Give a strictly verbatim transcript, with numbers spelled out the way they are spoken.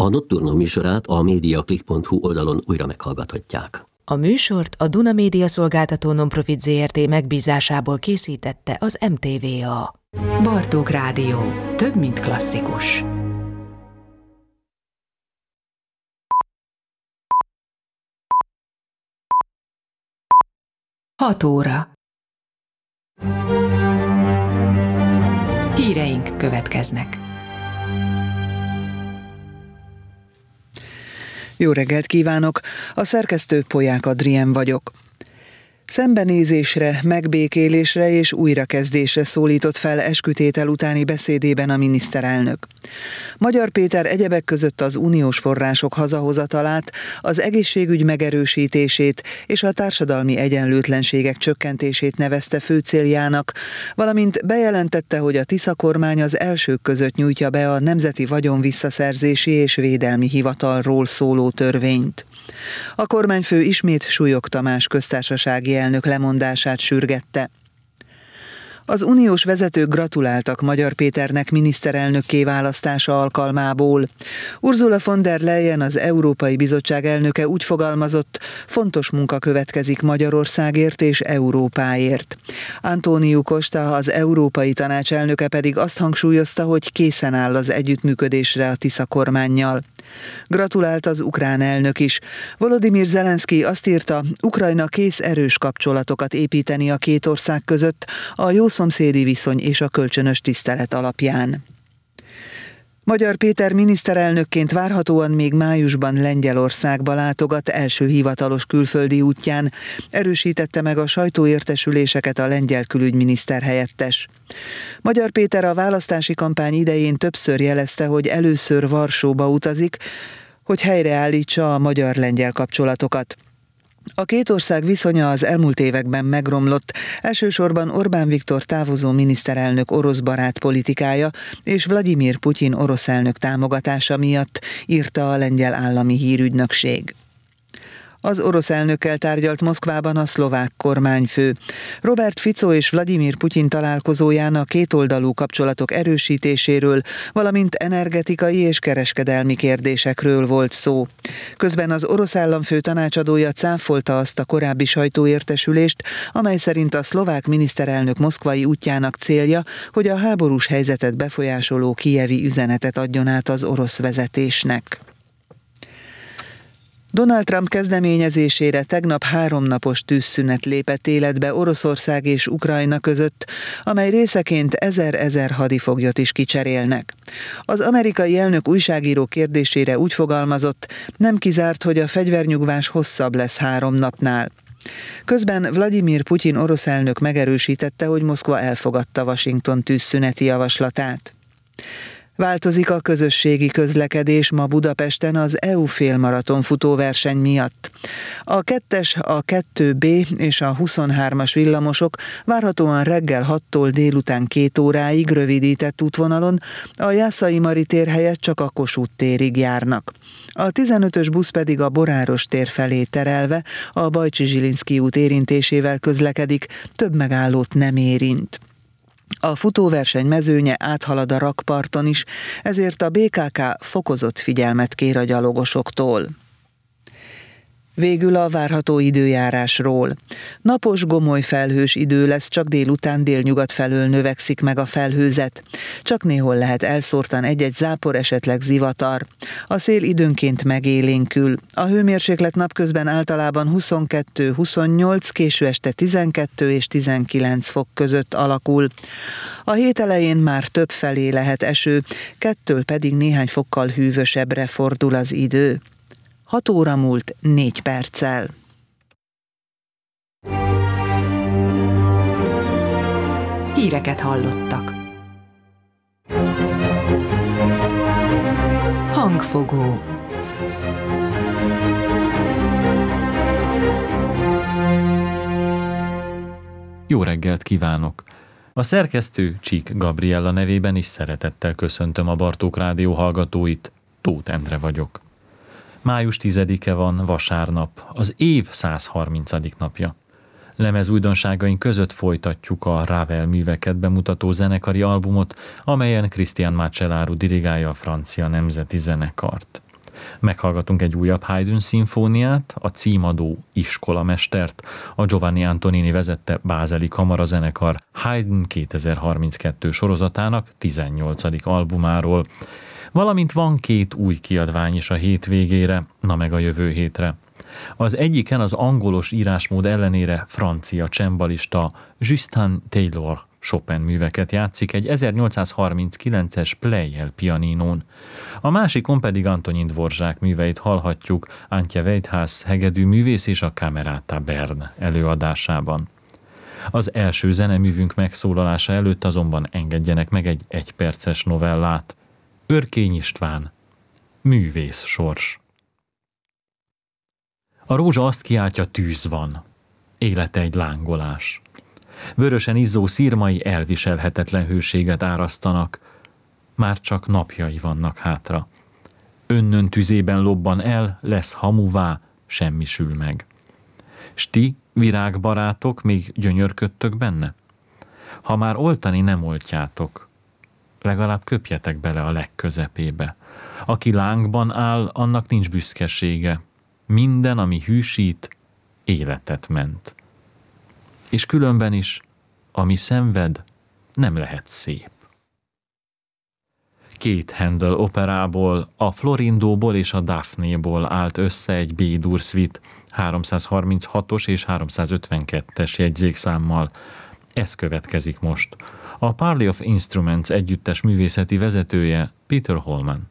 A Nocturno műsorát a mediaclick pont hu oldalon újra meghallgathatják. A műsort a Duna Média Szolgáltató Nonprofit zé er té megbízásából készítette az em té vé á. Bartók Rádió. Több, mint klasszikus. Hat óra. Híreink következnek. Jó reggelt kívánok! A szerkesztő Polyák Adrien vagyok. Szembenézésre, megbékélésre és újrakezdésre szólított fel eskütétel utáni beszédében a miniszterelnök. Magyar Péter egyebek között az uniós források hazahozatalát, az egészségügy megerősítését és a társadalmi egyenlőtlenségek csökkentését nevezte fő céljának, valamint bejelentette, hogy a Tisza kormány az elsők között nyújtja be a Nemzeti Vagyonvisszaszerzési és Védelmi Hivatalról szóló törvényt. A kormányfő ismét Súlyog Tamás köztársasági elnök lemondását sürgette. Az uniós vezetők gratuláltak Magyar Péternek miniszterelnökké választása alkalmából. Ursula von der Leyen, az Európai Bizottság elnöke úgy fogalmazott, fontos munka következik Magyarországért és Európáért. Antóniu Costa, az Európai Tanács elnöke pedig azt hangsúlyozta, hogy készen áll az együttműködésre a Tisza kormánnyal. Gratulált az ukrán elnök is. Volodymyr Zelenszky azt írta, Ukrajna kész erős kapcsolatokat építeni a két ország között a jó szomszédi viszony és a kölcsönös tisztelet alapján. Magyar Péter miniszterelnökként várhatóan még májusban Lengyelországba látogat első hivatalos külföldi útján, erősítette meg a sajtóértesüléseket a lengyel külügyminiszter helyettes. Magyar Péter a választási kampány idején többször jelezte, hogy először Varsóba utazik, hogy helyreállítsa a magyar-lengyel kapcsolatokat. A két ország viszonya az elmúlt években megromlott, elsősorban Orbán Viktor távozó miniszterelnök orosz barát politikája és Vladimir Putyin orosz elnök támogatása miatt, írta a lengyel állami hírügynökség. Az orosz elnökkel tárgyalt Moszkvában a szlovák kormányfő. Robert Fico és Vladimir Putyin találkozóján a kétoldalú kapcsolatok erősítéséről, valamint energetikai és kereskedelmi kérdésekről volt szó. Közben az orosz államfő tanácsadója cáfolta azt a korábbi sajtóértesülést, amely szerint a szlovák miniszterelnök moszkvai útjának célja, hogy a háborús helyzetet befolyásoló kijevi üzenetet adjon át az orosz vezetésnek. Donald Trump kezdeményezésére tegnap háromnapos tűzszünet lépett életbe Oroszország és Ukrajna között, amely részeként ezer-ezer hadifoglyot is kicserélnek. Az amerikai elnök újságíró kérdésére úgy fogalmazott, nem kizárt, hogy a fegyvernyugvás hosszabb lesz három napnál. Közben Vladimir Putyin orosz elnök megerősítette, hogy Moszkva elfogadta Washington tűzszüneti javaslatát. Változik a közösségi közlekedés ma Budapesten az é u félmaraton futóverseny miatt. A kettes, a kettő bé és a huszonhármas villamosok várhatóan reggel hattól délután két óráig rövidített útvonalon, a Jászai Mari tér helyett csak a Kossuth térig járnak. A tizenötös busz pedig a Boráros tér felé terelve a Bajcsy-Zsilinszky út érintésével közlekedik, több megállót nem érint. A futóverseny mezőnye áthalad a rakparton is, ezért a bé ká ká fokozott figyelmet kér a gyalogosoktól. Végül a várható időjárásról. Napos, gomoly felhős idő lesz, csak délután délnyugat felől növekszik meg a felhőzet. Csak néhol lehet elszórtan egy-egy zápor, esetleg zivatar. A szél időnként megélénkül. A hőmérséklet napközben általában huszonkettő-huszonnyolc, késő este tizenkettő és tizenkilenc fok között alakul. A hét elején már több felé lehet eső, kettől pedig néhány fokkal hűvösebbre fordul az idő. Hat óra múlt négy perccel. Híreket hallottak. Hangfogó. Jó reggelt kívánok! A szerkesztő Csík Gabriella nevében is szeretettel köszöntöm a Bartók Rádió hallgatóit. Tóth Endre vagyok. Május tizedike van, vasárnap, az év százharmincadik napja. Lemez újdonságaink között folytatjuk a Ravel műveket bemutató zenekari albumot, amelyen Cristian Macellaro dirigálja a francia nemzeti zenekart. Meghallgatunk egy újabb Haydn szimfóniát, a címadó iskolamestert, a Giovanni Antonini vezette bázeli kamarazenekar Haydn kétezer-harminckettő sorozatának tizennyolcadik albumáról, valamint van két új kiadvány is a hétvégére, na meg a jövő hétre. Az egyiken az angolos írásmód ellenére francia csembalista Justin Taylor Chopin műveket játszik egy ezernyolcszázharminckilences Pleyel pianinón. A másikon pedig Antonin Dvorzsák műveit hallhatjuk Antje Weidhaus hegedű művész és a Camerata Bern előadásában. Az első zeneművünk megszólalása előtt azonban engedjenek meg egy egyperces novellát. Örkény István, Művész sors. A rózsa azt kiáltja, tűz van. Élete egy lángolás. Vörösen izzó szirmai elviselhetetlen hőséget árasztanak. Már csak napjai vannak hátra. Önnön tüzében lobban el, lesz hamuvá, semmisül meg. S ti, virágbarátok, még gyönyörködtök benne? Ha már oltani nem oltjátok, legalább köpjetek bele a legközepébe. Aki lángban áll, annak nincs büszkesége. Minden, ami hűsít, életet ment. És különben is, ami szenved, nem lehet szép. Két Handel operából, a Florindóból és a Daphnéból állt össze egy B-dur suite háromszázharminchatos és háromszázötvenkettes jegyzékszámmal. Ez következik most. A Parley of Instruments együttes művészeti vezetője Peter Holman.